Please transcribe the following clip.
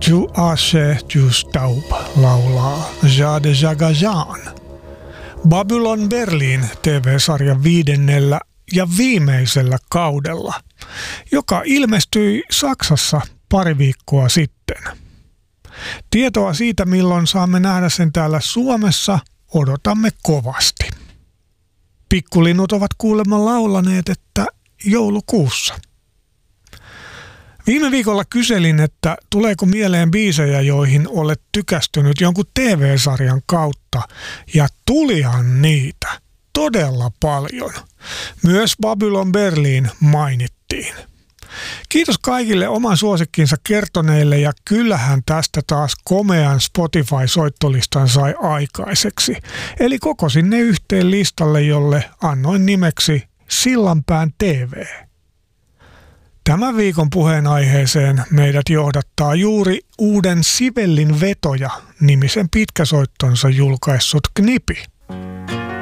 Tu Ashe Justaub laulaa Jade Jagajan. Babylon Berlin TV-sarjan 5. ja viimeisellä kaudella, joka ilmestyi Saksassa pari viikkoa sitten. Tietoa siitä, milloin saamme nähdä sen täällä Suomessa, odotamme kovasti. Pikkulinnut ovat kuulemma laulaneet, että joulukuussa. Viime viikolla kyselin, että tuleeko mieleen biisejä, joihin olet tykästynyt jonkun TV-sarjan kautta, ja tulihan niitä todella paljon. Myös Babylon Berlin mainittiin. Kiitos kaikille oman suosikkinsa kertoneille, ja kyllähän tästä taas komean Spotify-soittolistan sai aikaiseksi. Eli kokosin ne yhteen listalle, jolle annoin nimeksi Sillanpään TV. Tämän viikon puheenaiheeseen meidät johdattaa juuri uuden Sibellin vetoja -nimisen pitkäsoittonsa julkaissut Knipi.